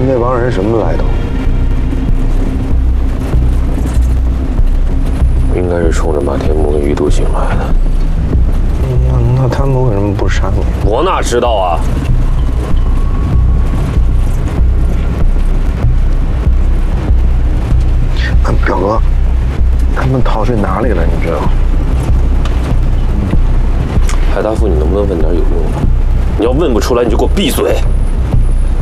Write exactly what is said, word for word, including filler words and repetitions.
那帮人什么来头？ 应该是冲着马天木跟于都行来的。 那那他们为什么不杀你？ 我哪知道啊！ 那表哥，他们逃去哪里了？你知道？ 海大富，你能不能问点有用的？你要问不出来，你就给我闭嘴！